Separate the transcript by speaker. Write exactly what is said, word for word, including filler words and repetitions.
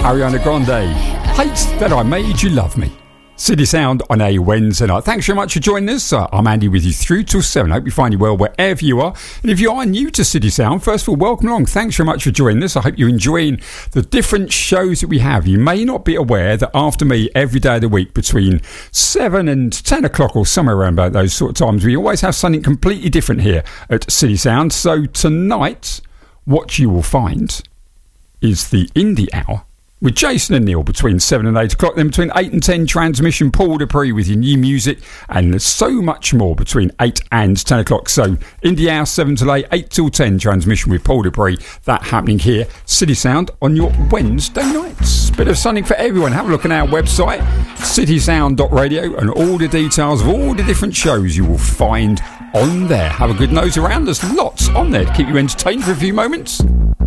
Speaker 1: Ariana Grande, Hate That I Made You Love Me. City Sound on a Wednesday night. Thanks very much for joining us. Uh, I'm Andy with you through till seven. I hope you find you well wherever you are. And if you are new to City Sound, first of all, welcome along. Thanks very much for joining us. I hope you're enjoying the different shows that we have. You may not be aware that after me, every day of the week between seven and ten o'clock or somewhere around about those sort of times, we always have something completely different here at City Sound. So tonight, what you will find is the Indie Hour with Jason and Neil between seven and eight o'clock. Then between eight and ten, Transmission, Paul Dupree with your new music, and there's so much more between eight and ten o'clock. So Indie Hour, seven till eight, eight till ten, Transmission with Paul Dupree. That happening here, City Sound, on your Wednesday nights. Bit of something for everyone. Have a look on our website, city sound dot radio, and all the details of all the different shows you will find on there. Have a good nose around. There's lots on there to keep you entertained for a few moments.